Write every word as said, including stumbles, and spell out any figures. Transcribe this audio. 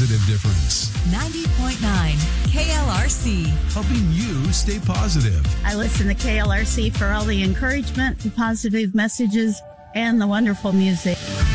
positive difference. ninety point nine K L R C. Helping you stay positive. I listen to K L R C for all the encouragement, the positive messages, and the wonderful music.